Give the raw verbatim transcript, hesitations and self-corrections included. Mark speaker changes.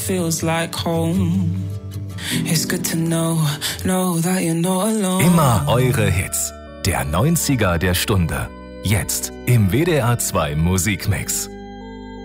Speaker 1: feels like home. It's good to know, know that you're not alone.
Speaker 2: Immer eure Hits. Der neunziger der Stunde. Jetzt im W D R zwei Musikmix.